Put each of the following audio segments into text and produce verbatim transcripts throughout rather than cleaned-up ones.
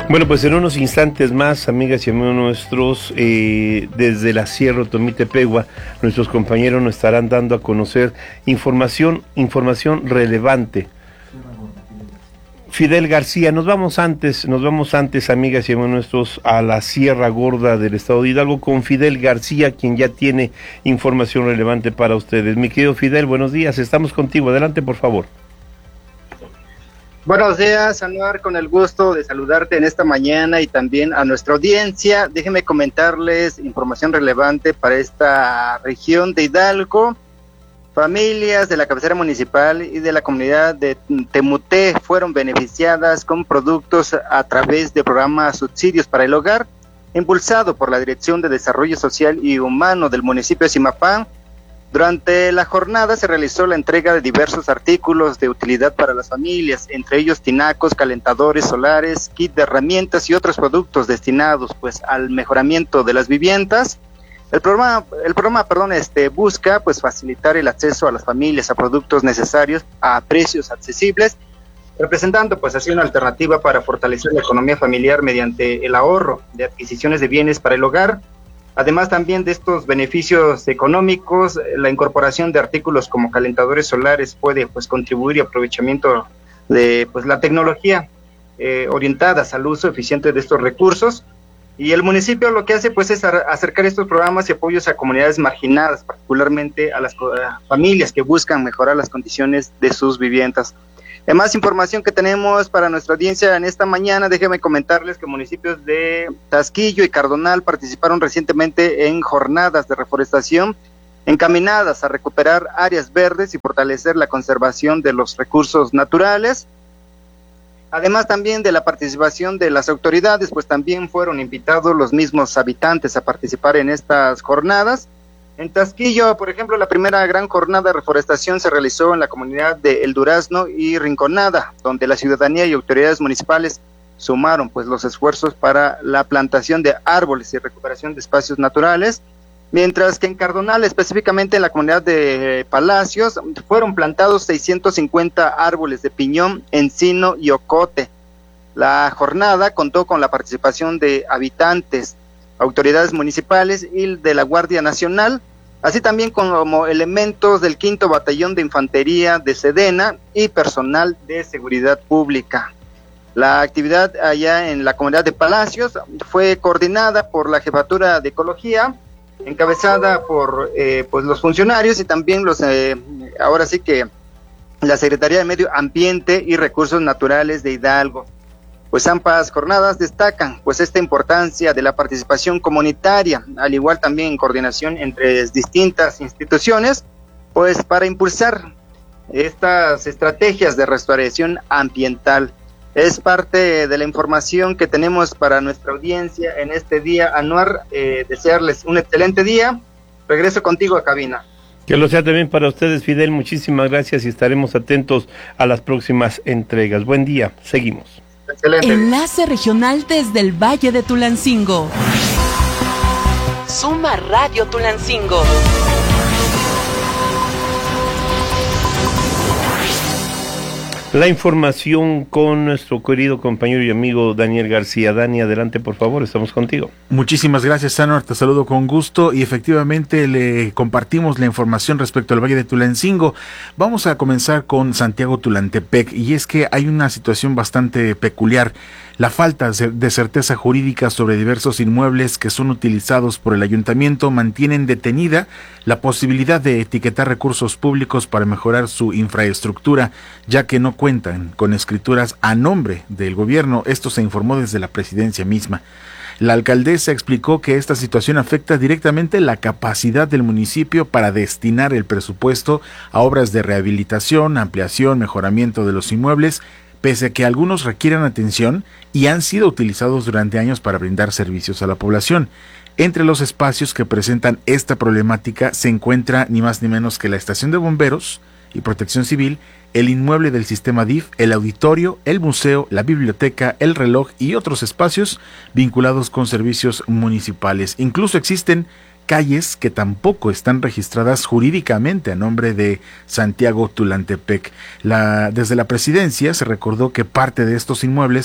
Bueno, pues en unos instantes más, amigas y amigos nuestros, eh, desde la Sierra Otomitepegua, nuestros compañeros nos estarán dando a conocer información, información relevante. Fidel García, nos vamos antes, nos vamos antes, amigas y amigos nuestros, a la Sierra Gorda del estado de Hidalgo con Fidel García, quien ya tiene información relevante para ustedes. Mi querido Fidel, buenos días, estamos contigo, adelante por favor. Buenos días, Anuar, con el gusto de saludarte en esta mañana y también a nuestra audiencia. Déjenme comentarles información relevante para esta región de Hidalgo. Familias de la cabecera municipal y de la comunidad de Temuté fueron beneficiadas con productos a través del programa Subsidios para el Hogar, impulsado por la Dirección de Desarrollo Social y Humano del municipio de Zimapán. Durante la jornada se realizó la entrega de diversos artículos de utilidad para las familias, entre ellos tinacos, calentadores solares, kit de herramientas y otros productos destinados pues al mejoramiento de las viviendas. El programa, el programa, perdón, este busca pues facilitar el acceso a las familias a productos necesarios a precios accesibles, representando pues así una alternativa para fortalecer la economía familiar mediante el ahorro de adquisiciones de bienes para el hogar. Además también de estos beneficios económicos, la incorporación de artículos como calentadores solares puede pues contribuir y aprovechamiento de pues la tecnología eh, orientadas al uso eficiente de estos recursos. Y el municipio lo que hace pues es acercar estos programas y apoyos a comunidades marginadas, particularmente a las a familias que buscan mejorar las condiciones de sus viviendas. En más información que tenemos para nuestra audiencia en esta mañana, déjenme comentarles que municipios de Tasquillo y Cardonal participaron recientemente en jornadas de reforestación encaminadas a recuperar áreas verdes y fortalecer la conservación de los recursos naturales. Además también de la participación de las autoridades, pues también fueron invitados los mismos habitantes a participar en estas jornadas. En Tasquillo, por ejemplo, la primera gran jornada de reforestación se realizó en la comunidad de El Durazno y Rinconada, donde la ciudadanía y autoridades municipales sumaron pues los esfuerzos para la plantación de árboles y recuperación de espacios naturales. Mientras que en Cardonal, específicamente en la comunidad de Palacios, fueron plantados seiscientos cincuenta árboles de piñón, encino y ocote. La jornada contó con la participación de habitantes, autoridades municipales y de la Guardia Nacional, así también como elementos del quinto Batallón de Infantería de Sedena y personal de seguridad pública. La actividad allá en la comunidad de Palacios fue coordinada por la Jefatura de Ecología, encabezada por eh, pues los funcionarios y también los eh, ahora sí que la Secretaría de Medio Ambiente y Recursos Naturales de Hidalgo. Pues ambas jornadas destacan pues esta importancia de la participación comunitaria, al igual también en coordinación entre distintas instituciones, pues para impulsar estas estrategias de restauración ambiental. Es parte de la información que tenemos para nuestra audiencia en este día, Anuar. Eh, desearles un excelente día. Regreso contigo a cabina. Que lo sea también para ustedes, Fidel. Muchísimas gracias y estaremos atentos a las próximas entregas. Buen día. Seguimos. Excelente. Enlace regional desde el Valle de Tulancingo. Suma Radio Tulancingo. La información con nuestro querido compañero y amigo Daniel García. Dani, adelante por favor, estamos contigo. Muchísimas gracias, Anuar, te saludo con gusto y efectivamente le compartimos la información respecto al Valle de Tulancingo. Vamos a comenzar con Santiago Tulantepec y es que hay una situación bastante peculiar. La falta de certeza jurídica sobre diversos inmuebles que son utilizados por el ayuntamiento mantienen detenida la posibilidad de etiquetar recursos públicos para mejorar su infraestructura, ya que no cuentan con escrituras a nombre del gobierno. Esto se informó desde la presidencia misma. La alcaldesa explicó que esta situación afecta directamente la capacidad del municipio para destinar el presupuesto a obras de rehabilitación, ampliación, mejoramiento de los inmuebles, pese a que algunos requieren atención y han sido utilizados durante años para brindar servicios a la población. Entre los espacios que presentan esta problemática se encuentra ni más ni menos que la estación de bomberos y protección civil, el inmueble del sistema D I F, el auditorio, el museo, la biblioteca, el reloj y otros espacios vinculados con servicios municipales. Incluso existen calles que tampoco están registradas jurídicamente a nombre de Santiago Tulantepec. La, desde la presidencia se recordó que parte de estos inmuebles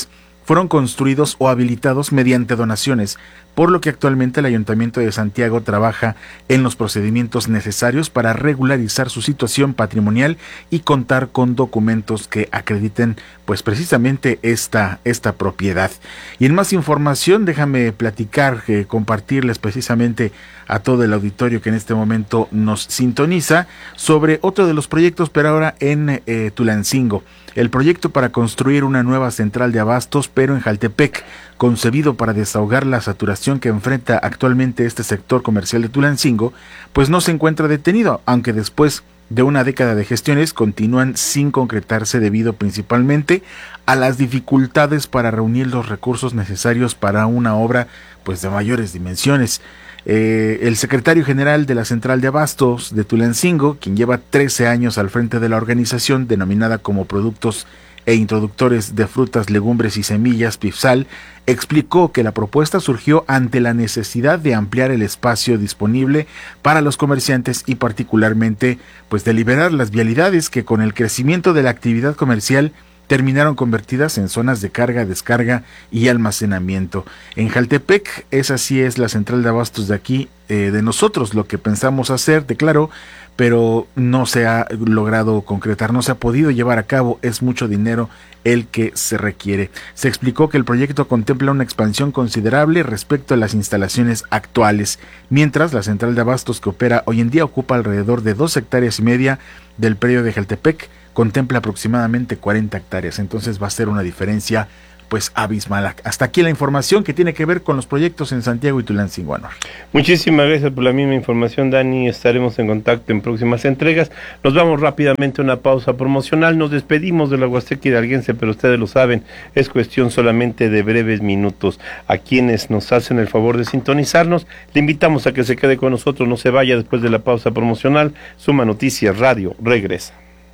fueron construidos o habilitados mediante donaciones, por lo que actualmente el Ayuntamiento de Santiago trabaja en los procedimientos necesarios para regularizar su situación patrimonial y contar con documentos que acrediten pues precisamente esta, esta propiedad. Y en más información, déjame platicar, eh, compartirles precisamente a todo el auditorio que en este momento nos sintoniza sobre otro de los proyectos, pero ahora en eh, Tulancingo. El proyecto para construir una nueva central de abastos, pero en Jaltepec, concebido para desahogar la saturación que enfrenta actualmente este sector comercial de Tulancingo, pues no se encuentra detenido, aunque después de una década de gestiones continúan sin concretarse debido principalmente a las dificultades para reunir los recursos necesarios para una obra pues de mayores dimensiones. Eh, el secretario general de la Central de Abastos de Tulancingo, quien lleva trece años al frente de la organización denominada como Productos e Introductores de Frutas, Legumbres y Semillas, PIFSAL, explicó que la propuesta surgió ante la necesidad de ampliar el espacio disponible para los comerciantes y particularmente pues de liberar las vialidades que con el crecimiento de la actividad comercial terminaron convertidas en zonas de carga, descarga y almacenamiento. En Jaltepec, esa sí es la central de abastos de aquí, eh, de nosotros, lo que pensamos hacer, declaró, pero no se ha logrado concretar, no se ha podido llevar a cabo, es mucho dinero el que se requiere. Se explicó que el proyecto contempla una expansión considerable respecto a las instalaciones actuales, mientras la central de abastos que opera hoy en día ocupa alrededor de dos hectáreas y media del predio de Jaltepec, contempla aproximadamente cuarenta hectáreas, entonces va a ser una diferencia pues abismal. Hasta aquí la información que tiene que ver con los proyectos en Santiago y Tulancingo. Muchísimas gracias por la misma información, Dani. Estaremos en contacto en próximas entregas. Nos vamos rápidamente a una pausa promocional. Nos despedimos de la Huasteca Hidalguense, pero ustedes lo saben, es cuestión solamente de breves minutos. A quienes nos hacen el favor de sintonizarnos, le invitamos a que se quede con nosotros, no se vaya. Después de la pausa promocional, Suma Noticias Radio regresa.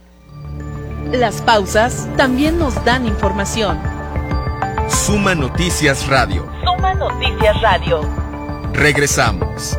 Las pausas también nos dan información. Suma Noticias Radio. Suma Noticias Radio. Regresamos.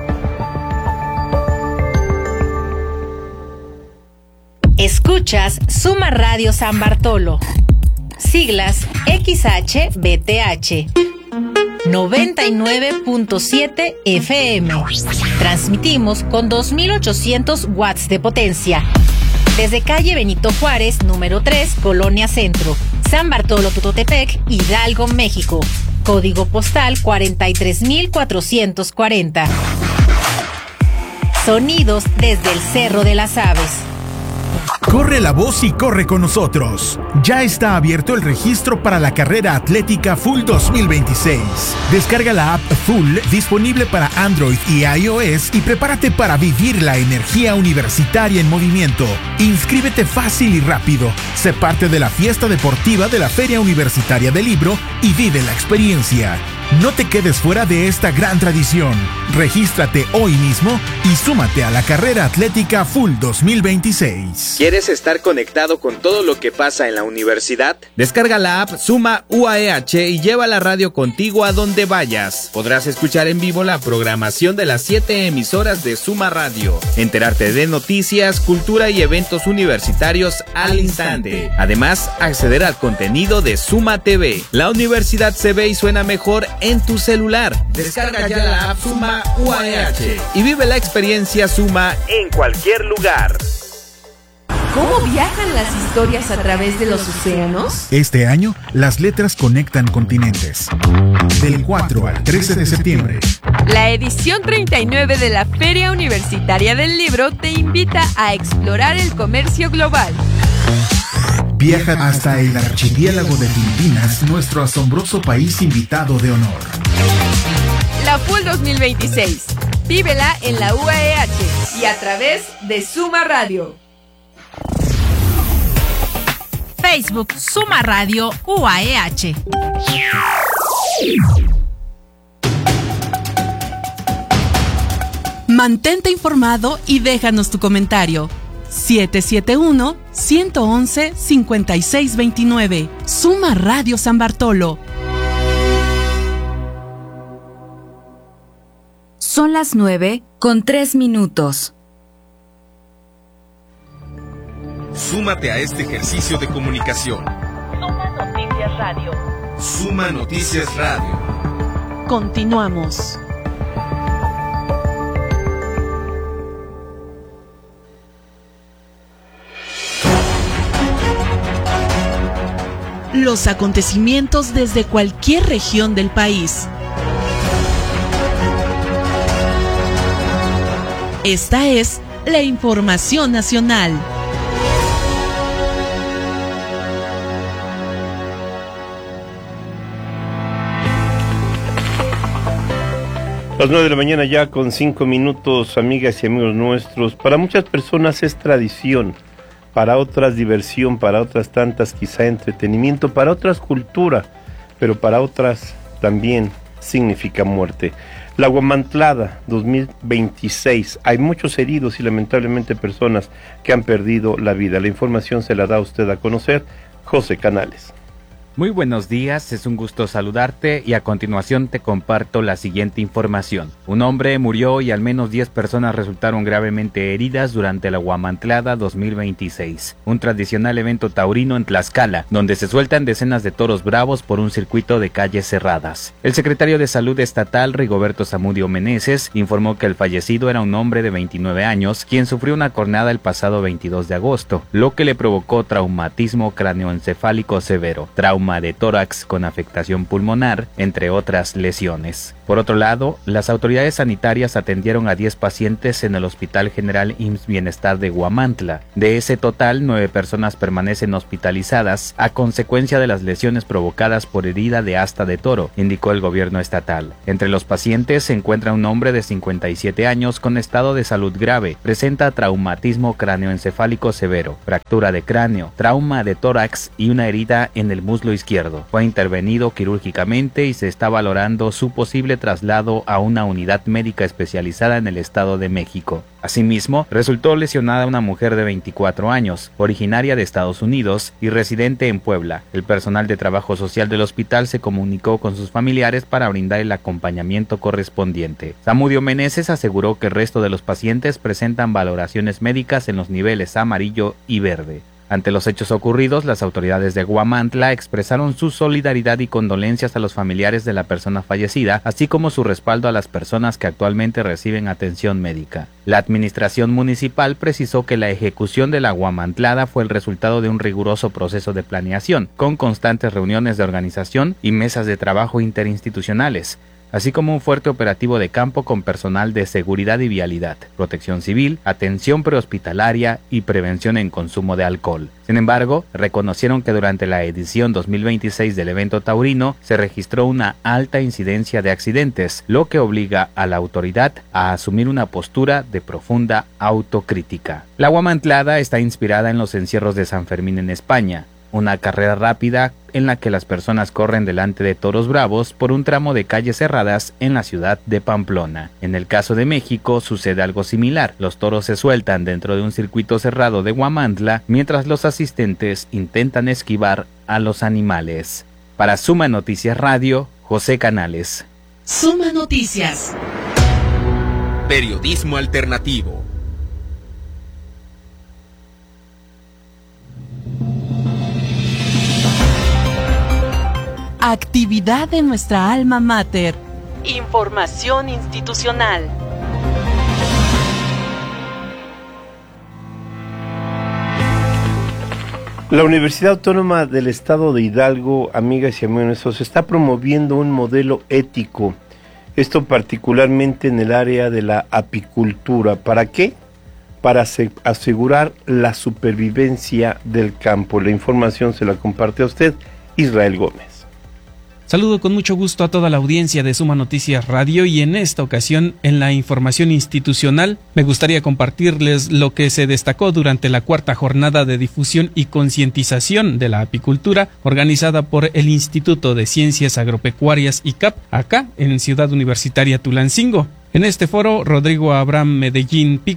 Escuchas Suma Radio San Bartolo. Siglas X H B T H. noventa y nueve punto siete F M. Transmitimos con dos mil ochocientos watts de potencia. Desde calle Benito Juárez, número tres, Colonia Centro, San Bartolo Tutotepec, Hidalgo, México. Código postal cuarenta y tres mil cuatrocientos cuarenta. Sonidos desde el Cerro de las Aves. Corre la voz y corre con nosotros. Ya está abierto el registro para la carrera atlética Full dos mil veintiséis. Descarga la app Full, disponible para Android y iOS, y prepárate para vivir la energía universitaria en movimiento. Inscríbete fácil y rápido. Sé parte de la fiesta deportiva de la Feria Universitaria del Libro y vive la experiencia. No te quedes fuera de esta gran tradición. Regístrate hoy mismo y súmate a la carrera atlética Full dos mil veintiséis. ¿Quieres estar conectado con todo lo que pasa en la universidad? Descarga la app Suma U A E H y lleva la radio contigo a donde vayas. Podrás escuchar en vivo la programación de las siete emisoras de Suma Radio, enterarte de noticias, cultura y eventos universitarios al instante. Además, acceder al contenido de Suma T V. La universidad se ve y suena mejor en tu celular. Descarga ya la app Suma U A E H y vive la experiencia Suma en cualquier lugar. ¿Cómo viajan las historias a través de los océanos? Este año, las letras conectan continentes. Del cuatro al trece de septiembre. La edición treinta y nueve de la Feria Universitaria del Libro te invita a explorar el comercio global. Viaja hasta el archipiélago de Filipinas, nuestro asombroso país invitado de honor. La Full dos mil veintiséis. Vívela en la U A E H y a través de Suma Radio. Facebook Suma Radio U A E H. Mantente informado y déjanos tu comentario. siete siete uno, uno uno uno, cinco seis dos nueve. Suma Radio San Bartolo. Son las nueve con tres minutos. Súmate a este ejercicio de comunicación. Suma Noticias Radio. Suma Noticias Radio. Continuamos. Los acontecimientos desde cualquier región del país. Esta es la información nacional. Las nueve de la mañana ya con cinco minutos, amigas y amigos nuestros. Para muchas personas es tradición, para otras diversión, para otras tantas quizá entretenimiento, para otras cultura, pero para otras también significa muerte. La Huamantlada dos mil veintiséis, hay muchos heridos y lamentablemente personas que han perdido la vida. La información se la da a usted a conocer, José Canales. Muy buenos días, es un gusto saludarte y a continuación te comparto la siguiente información. Un hombre murió y al menos diez personas resultaron gravemente heridas durante la Huamantlada dos mil veintiséis, un tradicional evento taurino en Tlaxcala, donde se sueltan decenas de toros bravos por un circuito de calles cerradas. El secretario de Salud Estatal, Rigoberto Zamudio Meneses, informó que el fallecido era un hombre de veintinueve años, quien sufrió una cornada el pasado veintidós de agosto, lo que le provocó traumatismo cráneoencefálico severo, trauma de tórax con afectación pulmonar, entre otras lesiones. Por otro lado, las autoridades sanitarias atendieron a diez pacientes en el Hospital General I M S S Bienestar de Huamantla. De ese total, nueve personas permanecen hospitalizadas a consecuencia de las lesiones provocadas por herida de asta de toro, indicó el gobierno estatal. Entre los pacientes se encuentra un hombre de cincuenta y siete años con estado de salud grave, presenta traumatismo cráneoencefálico severo, fractura de cráneo, trauma de tórax y una herida en el muslo izquierdo. Fue intervenido quirúrgicamente y se está valorando su posible traslado a una unidad médica especializada en el Estado de México. Asimismo, resultó lesionada una mujer de veinticuatro años, originaria de Estados Unidos y residente en Puebla. El personal de trabajo social del hospital se comunicó con sus familiares para brindar el acompañamiento correspondiente. Zamudio Meneses aseguró que el resto de los pacientes presentan valoraciones médicas en los niveles amarillo y verde. Ante los hechos ocurridos, las autoridades de Huamantla expresaron su solidaridad y condolencias a los familiares de la persona fallecida, así como su respaldo a las personas que actualmente reciben atención médica. La administración municipal precisó que la ejecución de la Huamantlada fue el resultado de un riguroso proceso de planeación, con constantes reuniones de organización y mesas de trabajo interinstitucionales, así como un fuerte operativo de campo con personal de seguridad y vialidad, protección civil, atención prehospitalaria y prevención en consumo de alcohol. Sin embargo, reconocieron que durante la edición dos mil veintiséis del evento taurino se registró una alta incidencia de accidentes, lo que obliga a la autoridad a asumir una postura de profunda autocrítica. La Huamantlada está inspirada en los encierros de San Fermín en España, una carrera rápida en la que las personas corren delante de toros bravos por un tramo de calles cerradas en la ciudad de Pamplona. En el caso de México sucede algo similar. Los toros se sueltan dentro de un circuito cerrado de Huamantla, mientras los asistentes intentan esquivar a los animales. Para Suma Noticias Radio, José Canales. Suma Noticias. Periodismo alternativo. Actividad de nuestra alma mater. Información institucional. La Universidad Autónoma del Estado de Hidalgo, amigas y amigos, está promoviendo un modelo ético, esto particularmente en el área de la apicultura. ¿Para qué? Para asegurar la supervivencia del campo. La información se la comparte a usted, Israel Gómez. Saludo con mucho gusto a toda la audiencia de Suma Noticias Radio y en esta ocasión en la información institucional me gustaría compartirles lo que se destacó durante la cuarta jornada de difusión y concientización de la apicultura organizada por el Instituto de Ciencias Agropecuarias I C A P acá en Ciudad Universitaria Tulancingo. En este foro, Rodrigo Abraham Medellín Pico,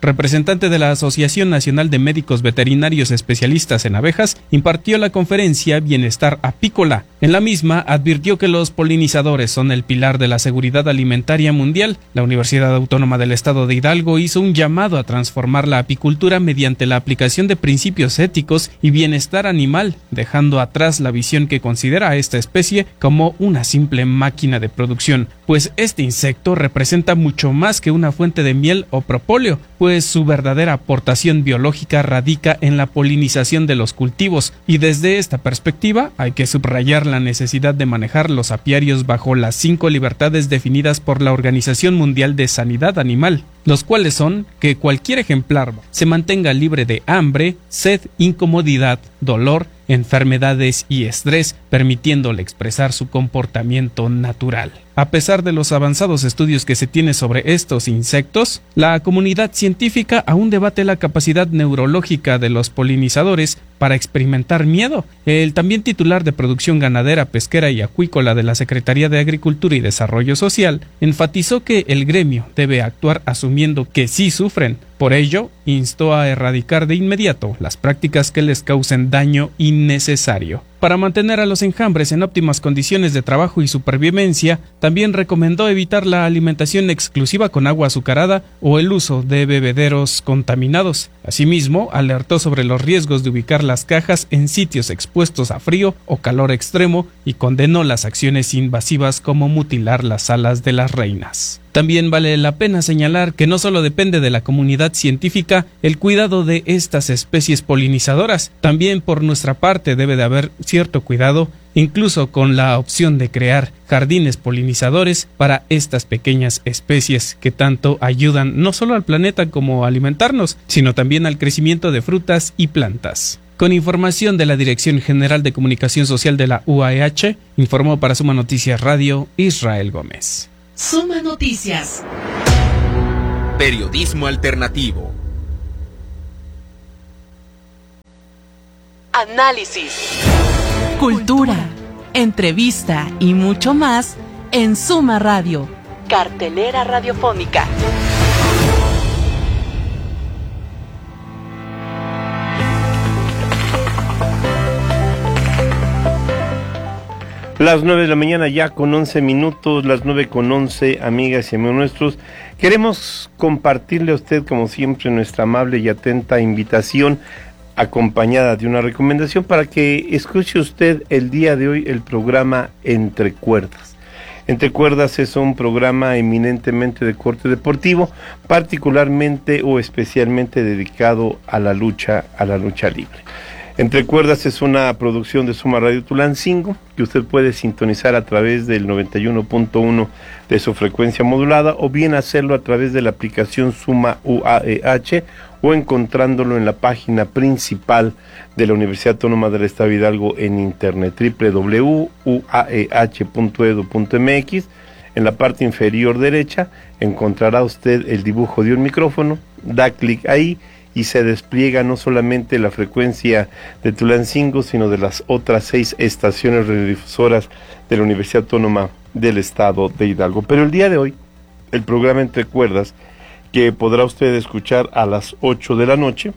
representante de la Asociación Nacional de Médicos Veterinarios Especialistas en Abejas, impartió la conferencia Bienestar Apícola. En la misma advirtió que los polinizadores son el pilar de la seguridad alimentaria mundial. La Universidad Autónoma del Estado de Hidalgo hizo un llamado a transformar la apicultura mediante la aplicación de principios éticos y bienestar animal, dejando atrás la visión que considera a esta especie como una simple máquina de producción, pues este insecto representa mucho más que una fuente de miel o propóleo, pues su verdadera aportación biológica radica en la polinización de los cultivos, y desde esta perspectiva hay que subrayar la necesidad de manejar los apiarios bajo las cinco libertades definidas por la Organización Mundial de Sanidad Animal, los cuales son que cualquier ejemplar se mantenga libre de hambre, sed, incomodidad, dolor, enfermedades y estrés, permitiéndole expresar su comportamiento natural. A pesar de los avanzados estudios que se tiene sobre estos insectos, la comunidad científica aún debate la capacidad neurológica de los polinizadores para experimentar miedo. El también titular de Producción Ganadera, Pesquera y Acuícola de la Secretaría de Agricultura y Desarrollo Social enfatizó que el gremio debe actuar asumiendo que sí sufren. Por ello, instó a erradicar de inmediato las prácticas que les causen daño innecesario. Para mantener a los enjambres en óptimas condiciones de trabajo y supervivencia, también recomendó evitar la alimentación exclusiva con agua azucarada o el uso de bebederos contaminados. Asimismo, alertó sobre los riesgos de ubicar las cajas en sitios expuestos a frío o calor extremo y condenó las acciones invasivas como mutilar las alas de las reinas. También vale la pena señalar que no solo depende de la comunidad científica el cuidado de estas especies polinizadoras, también por nuestra parte debe de haber cierto cuidado, incluso con la opción de crear jardines polinizadores para estas pequeñas especies que tanto ayudan no solo al planeta como a alimentarnos, sino también al crecimiento de frutas y plantas. Con información de la Dirección General de Comunicación Social de la U A E H, informó para Suma Noticias Radio Israel Gómez. Suma Noticias. Periodismo alternativo. Análisis. Cultura, entrevista y mucho más en Suma Radio, cartelera radiofónica. Las nueve de la mañana ya con once minutos, las nueve con once, amigas y amigos nuestros. Queremos compartirle a usted, como siempre, nuestra amable y atenta invitación, acompañada de una recomendación para que escuche usted el día de hoy el programa Entre Cuerdas. Entre Cuerdas es un programa eminentemente de corte deportivo, particularmente o especialmente dedicado a la lucha, a la lucha libre. Entre Cuerdas es una producción de Suma Radio Tulancingo, que usted puede sintonizar a través del noventa y uno punto uno de su frecuencia modulada, o bien hacerlo a través de la aplicación Suma U A E H, o encontrándolo en la página principal de la Universidad Autónoma del Estado de Hidalgo en internet, doble u doble u doble u punto u a e h punto e d u punto m x. En la parte inferior derecha encontrará usted el dibujo de un micrófono, da clic ahí y se despliega no solamente la frecuencia de Tulancingo, sino de las otras seis estaciones radiodifusoras de la Universidad Autónoma del Estado de Hidalgo. Pero el día de hoy, el programa Entre Cuerdas, que podrá usted escuchar a las ocho de la noche,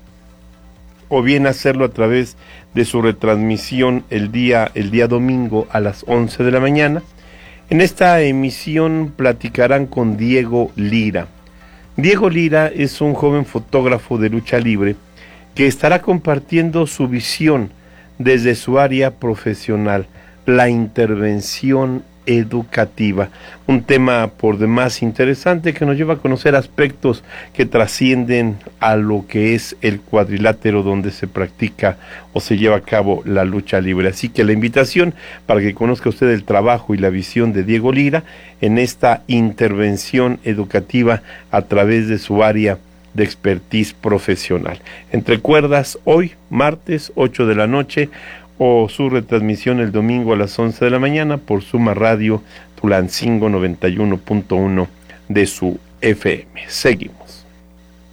o bien hacerlo a través de su retransmisión el día, el día domingo a las once de la mañana. En esta emisión platicarán con Diego Lira. Diego Lira es un joven fotógrafo de lucha libre que estará compartiendo su visión desde su área profesional, la intervención educativa, un tema por demás interesante que nos lleva a conocer aspectos que trascienden a lo que es el cuadrilátero donde se practica o se lleva a cabo la lucha libre. Así que la invitación para que conozca usted el trabajo y la visión de Diego Lira en esta intervención educativa a través de su área de expertise profesional. Entre Cuerdas, hoy, martes, ocho de la noche, o su retransmisión el domingo a las once de la mañana por Suma Radio Tulancingo noventa y uno punto uno de su F M. Seguimos.